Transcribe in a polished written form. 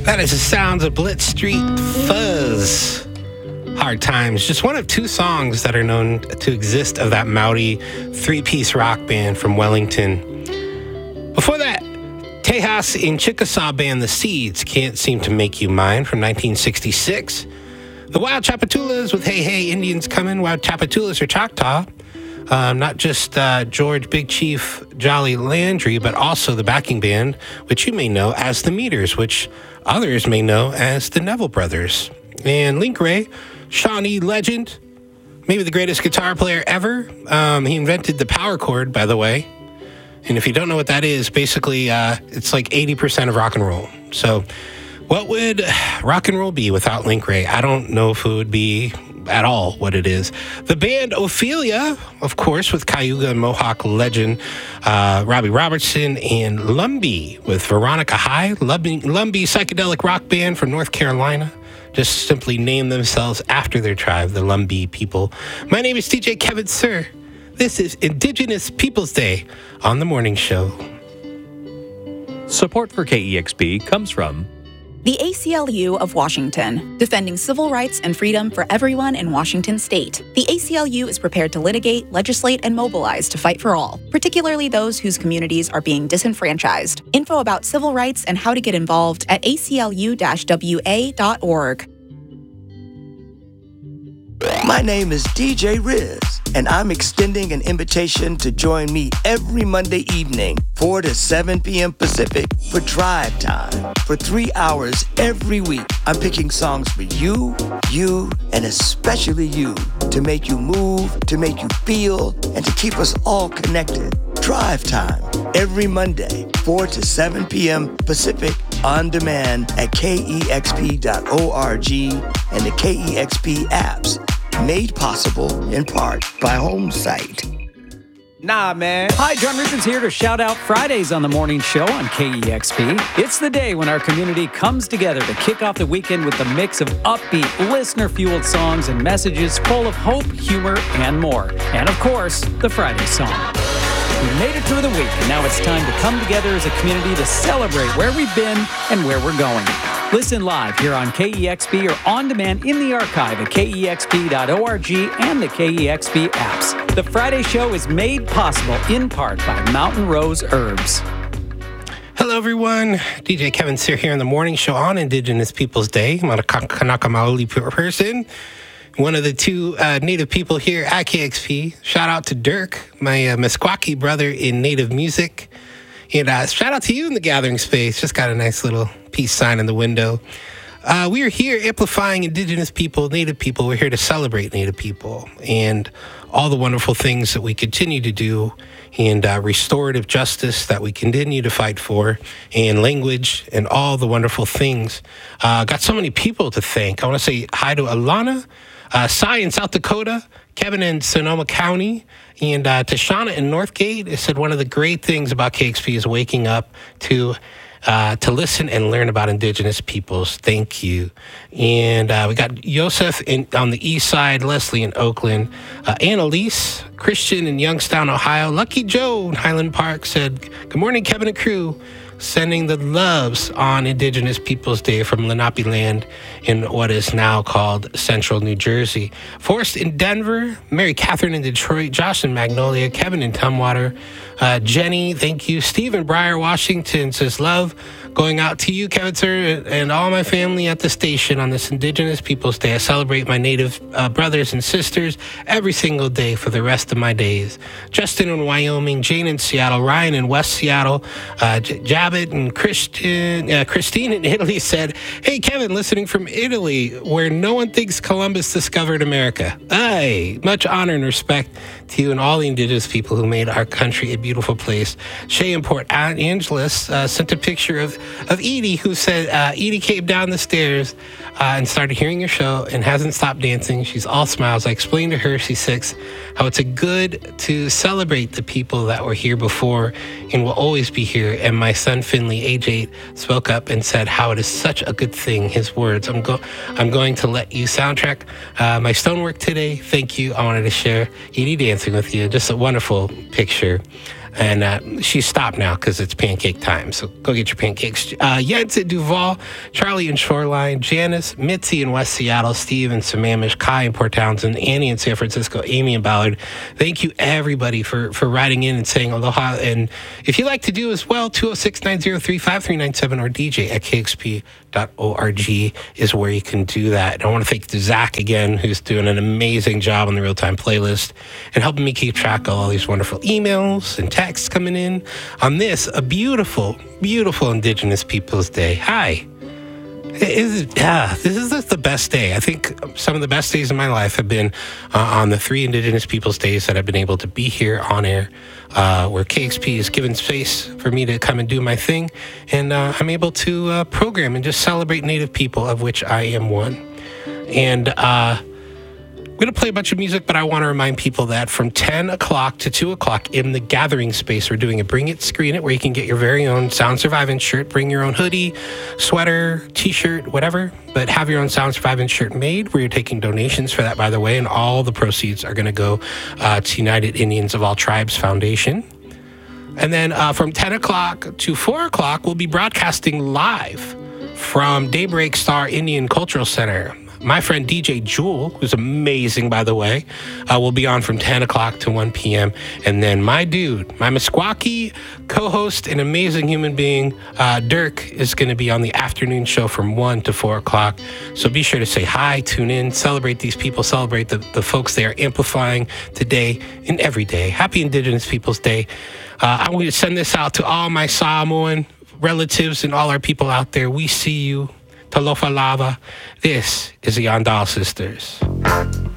That is the sounds of Blitz Street Fuzz. Hard Times, just one of two songs that are known to exist of that Maori three-piece rock band from Wellington. Before that, Tejas and Chickasaw band The Seeds, Can't Seem to Make You Mine from 1966. The Wild Chapatulas with Hey Hey Indians Comin'. Wild Chapatulas are Choctaw. Not just George Big Chief Jolly Landry, but also the backing band, which you may know as the Meters, which others may know as the Neville Brothers. And Link Wray, Shawnee legend, maybe the greatest guitar player ever. He invented the power chord, by the way. And if you don't know what that is, basically it's like 80% of rock and roll. So what would rock and roll be without Link Wray? I don't know if it would be at all what it is. The band Ophelia, of course, with Cayuga and Mohawk legend Robbie Robertson, and Lumbee with Veronica High. Lumbee psychedelic rock band from North Carolina. Just simply named themselves after their tribe, the Lumbee people. My name is DJ Kevin Sir. This is Indigenous Peoples Day on The Morning Show. Support for KEXP comes from the ACLU of Washington, defending civil rights and freedom for everyone in Washington state. The ACLU is prepared to litigate, legislate, and mobilize to fight for all, particularly those whose communities are being disenfranchised. Info about civil rights and how to get involved at aclu-wa.org. My name is DJ Riz, and I'm extending an invitation to join me every Monday evening, 4 to 7 p.m. Pacific, for Drive Time. For 3 hours every week, I'm picking songs for you, and especially you, to make you move, to make you feel, and to keep us all connected. Drive Time, every Monday, 4 to 7 p.m. Pacific, on demand at kexp.org and the KEXP apps. Made possible in part by Homesite. Nah, man. Hi, John Rubens here to shout out Fridays on the morning show on KEXP. It's the day when our community comes together to kick off the weekend with a mix of upbeat, listener-fueled songs and messages full of hope, humor, and more. And of course, the Friday song. We made it through the week, and now it's time to come together as a community to celebrate where we've been and where we're going. Listen live here on KEXP or on demand in the archive at kexp.org and the KEXP apps. The Friday show is made possible in part by Mountain Rose Herbs. Hello, everyone. DJ Kevin Sear here on the morning show on Indigenous Peoples Day. I'm a Kanaka Maoli person. One of the two Native people here at KXP. Shout out to Dirk, my Meskwaki brother in Native music. And shout out to you in the gathering space. Just got a nice little peace sign in the window. We are here amplifying Indigenous people, Native people. We're here to celebrate Native people and all the wonderful things that we continue to do, and restorative justice that we continue to fight for, and language and all the wonderful things. Got so many people to thank. I want to say hi to Alana, Cy in South Dakota, Kevin in Sonoma County, and Tashana in Northgate. It said one of the great things about KXP is waking up to listen and learn about Indigenous peoples. Thank you. And we got Yosef on the east side, Leslie in Oakland, Annalise, Christian in Youngstown, Ohio. Lucky Joe in Highland Park said, good morning, Kevin and crew. Sending the loves on Indigenous Peoples Day from Lenape land in what is now called Central New Jersey. Forrest in Denver, Mary Catherine in Detroit, Josh in Magnolia, Kevin in Tumwater, Jenny, thank you. Steve in Briar, Washington says love going out to you, Kevin Sir, and all my family at the station on this Indigenous Peoples Day. I celebrate my Native brothers and sisters every single day for the rest of my days. Justin in Wyoming, Jane in Seattle, Ryan in West Seattle, Jabit and Christine in Italy said, hey, Kevin, listening from Italy, where no one thinks Columbus discovered America. Aye, much honor and respect to you and all the Indigenous people who made our country a beautiful place. Shay in Port Angeles sent a picture of Edie, who said Edie came down the stairs and started hearing your show and hasn't stopped dancing. She's all smiles. I explained to her, she's 6, how it's a good to celebrate the people that were here before and will always be here. And my son Finley, age 8, spoke up and said how it is such a good thing. His words, I'm going to let you soundtrack my stonework today. Thank you. I wanted to share Edie dancing with you. Just a wonderful picture. And she's stopped now because it's pancake time. So go get your pancakes. Jens at Duval, Charlie in Shoreline, Janice, Mitzi in West Seattle, Steve in Sammamish, Kai in Port Townsend, Annie in San Francisco, Amy in Ballard. Thank you, everybody, for writing in and saying aloha. And if you'd like to do as well, 206-903-5397 or dj@kxp.org is where you can do that. And I want to thank Zach again, who's doing an amazing job on the real-time playlist and helping me keep track of all these wonderful emails and texts coming in on this, a beautiful, beautiful Indigenous Peoples Day. Hi. This is just the best day. I think some of the best days of my life have been on the 3 Indigenous Peoples Days that I've been able to be here on air, where KXP is given space for me to come and do my thing. And I'm able to program and just celebrate Native people, of which I am one. And I'm going to play a bunch of music, but I want to remind people that from 10 o'clock to 2 o'clock in the gathering space, we're doing a Bring It, Screen It, where you can get your very own Sound Surviving shirt, bring your own hoodie, sweater, t-shirt, whatever, but have your own Sound Surviving shirt made. We're taking donations for that, by the way, and all the proceeds are going to go to United Indians of All Tribes Foundation. And then from 10 o'clock to 4 o'clock, we'll be broadcasting live from Daybreak Star Indian Cultural Center. My friend DJ Jewel, who's amazing, by the way, will be on from 10 o'clock to 1 p.m. And then my dude, my Meskwaki co-host and amazing human being, Dirk, is going to be on the afternoon show from 1 to 4 o'clock. So be sure to say hi, tune in, celebrate these people, celebrate the folks they are amplifying today and every day. Happy Indigenous Peoples Day. I'm going to send this out to all my Samoan relatives and all our people out there. We see you. Talofa Lava. This is the Yandal Sisters.